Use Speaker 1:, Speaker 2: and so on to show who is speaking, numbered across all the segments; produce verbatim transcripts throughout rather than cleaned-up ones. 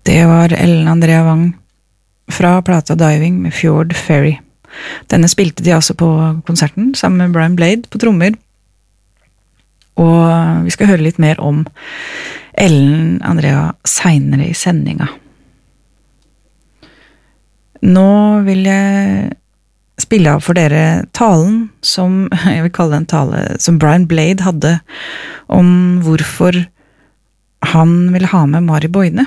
Speaker 1: Det var Ellen Andrea Wang fra plata Diving med Fjord Ferry. Denne spilte de altså på konserten sammen med Brian Blade på trommer. Og vi skal høre litt mer om Ellen Andrea senere i sendinga. Nå vil jeg spille av for dere talen som, jeg vil kalle det en tale, som Brian Blade hadde om hvorfor han ville ha med Mari Boine.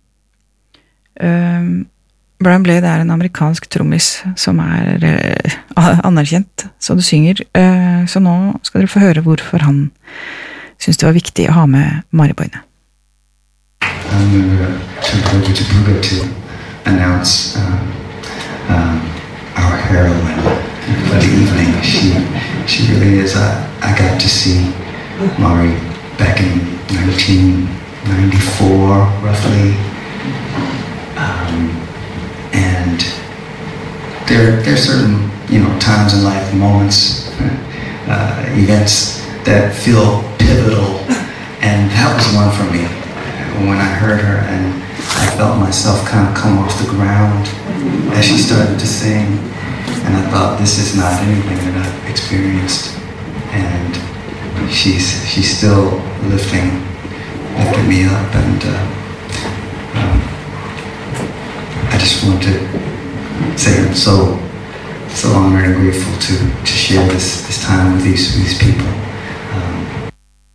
Speaker 1: Uh, Brian Blade er en amerikansk trommis som er uh, anerkjent, så du synger. Uh, så nå skal dere få høre hvorfor han synes det var viktig å ha med Mari Boine.
Speaker 2: I'm going to turn over to Buga to announce um, um, our heroine for the evening. She, she really is. I, I got to see Mari back in nineteen ninety-four, roughly. Um, and there, there are certain, you know, times in life, moments, uh, events that feel pivotal, and that was one for me. When I heard her, and I felt myself kind of come off the ground as she started to sing, and I thought, this is not anything that I've experienced, and she's she's still lifting lifting me up, and uh, um, I just want to say I'm so so honored and grateful to to share this this time with these these people. Um,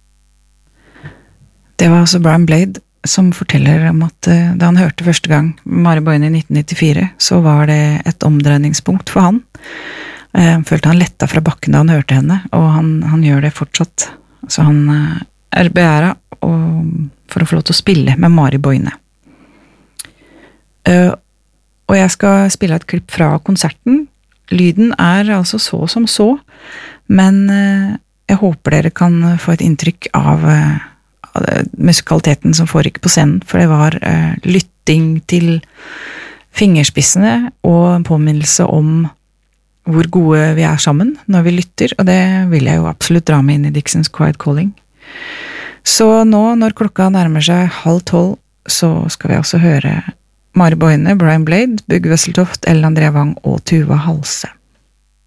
Speaker 1: Det var altså Brian Blade som forteller om at uh, da han hørte første gang Mari Boine i nitten nittifire, så var det et omdreiningspunkt for han. Uh, han følte han letta fra bakken da han hørte henne, og han, han gjør det fortsatt. Så han uh, er beæret for å få lov til å spille med Mari Boine. Uh, og jeg skal spille et klipp fra konserten. Lyden er altså så som så, men uh, jeg håper dere kan få et inntrykk av uh, musikaliteten som foregikk på scenen, for det var uh, lytting til fingerspissene og en påminnelse om hvor gode vi er sammen når vi lytter, og det vil jeg jo absolutt dra med inn i Dixons Quiet Calling. Så nå, når klokka nærmer seg halv tolv, så skal vi altså høre Mari Boine, Brian Blade, Bugge Wesseltoft, Ellen Andrea Wang og Tuva Halse.